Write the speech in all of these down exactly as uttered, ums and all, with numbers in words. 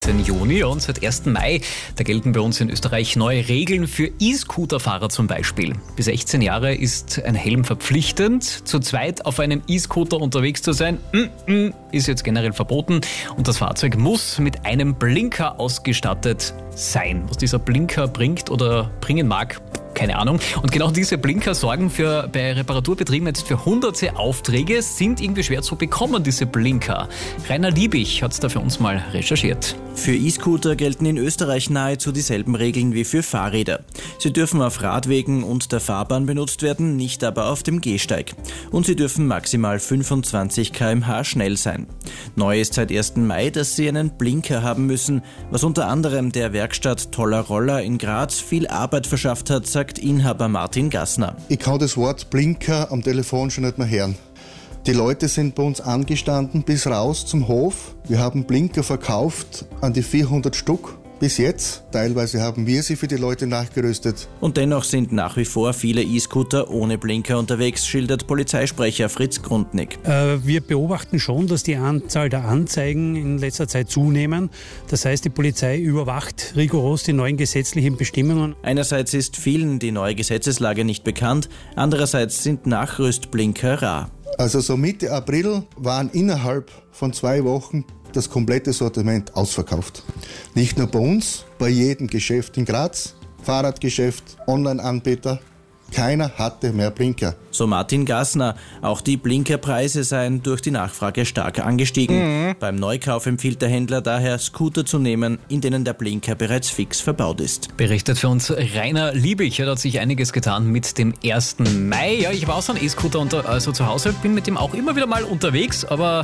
Juni und seit ersten Mai, da gelten bei uns in Österreich neue Regeln für E-Scooter-Fahrer zum Beispiel. Bis sechzehn Jahre ist ein Helm verpflichtend. Zu zweit auf einem E-Scooter unterwegs zu sein, mm, mm, ist jetzt generell verboten. Und das Fahrzeug muss mit einem Blinker ausgestattet sein. Was dieser Blinker bringt oder bringen mag, keine Ahnung. Und genau diese Blinker sorgen für, bei Reparaturbetrieben jetzt für hunderte Aufträge, sind irgendwie schwer zu bekommen, diese Blinker. Rainer Liebig hat es da für uns mal recherchiert. Für E-Scooter gelten in Österreich nahezu dieselben Regeln wie für Fahrräder. Sie dürfen auf Radwegen und der Fahrbahn benutzt werden, nicht aber auf dem Gehsteig. Und sie dürfen maximal fünfundzwanzig Kilometer pro Stunde schnell sein. Neu ist seit ersten Mai, dass sie einen Blinker haben müssen, was unter anderem der Werkstatt Toller Roller in Graz viel Arbeit verschafft hat, sagt Inhaber Martin Gassner. Ich kann das Wort Blinker am Telefon schon nicht mehr hören. Die Leute sind bei uns angestanden bis raus zum Hof. Wir haben Blinker verkauft an die vierhundert Stück bis jetzt. Teilweise haben wir sie für die Leute nachgerüstet. Und dennoch sind nach wie vor viele E-Scooter ohne Blinker unterwegs, schildert Polizeisprecher Fritz Grundnick. Äh, wir beobachten schon, dass die Anzahl der Anzeigen in letzter Zeit zunehmen. Das heißt, die Polizei überwacht rigoros die neuen gesetzlichen Bestimmungen. Einerseits ist vielen die neue Gesetzeslage nicht bekannt, andererseits sind Nachrüstblinker rar. Also so Mitte April waren innerhalb von zwei Wochen das komplette Sortiment ausverkauft. Nicht nur bei uns, bei jedem Geschäft in Graz, Fahrradgeschäft, Online-Anbieter. Keiner hatte mehr Blinker. So Martin Gassner. Auch die Blinkerpreise seien durch die Nachfrage stark angestiegen. Mhm. Beim Neukauf empfiehlt der Händler daher, Scooter zu nehmen, in denen der Blinker bereits fix verbaut ist. Berichtet für uns Rainer Liebig. Da hat sich einiges getan mit dem ersten Mai. Ja, ich war auch so ein E-Scooter unter, also zu Hause, bin mit dem auch immer wieder mal unterwegs, aber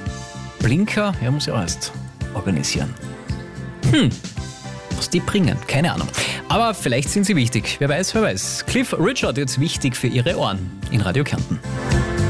Blinker, ja, muss ich auch erst organisieren. Hm, was die bringen, keine Ahnung. Aber vielleicht sind sie wichtig, wer weiß, wer weiß. Cliff Richard jetzt wichtig für Ihre Ohren in Radio Kärnten.